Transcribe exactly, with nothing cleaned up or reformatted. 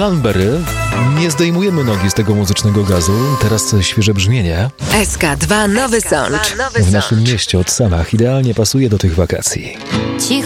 Cranberry. Nie zdejmujemy nogi z tego muzycznego gazu. Teraz świeże brzmienie. S K dwa Nowy Sącz. W naszym mieście od Sanach idealnie pasuje do tych wakacji. Cicho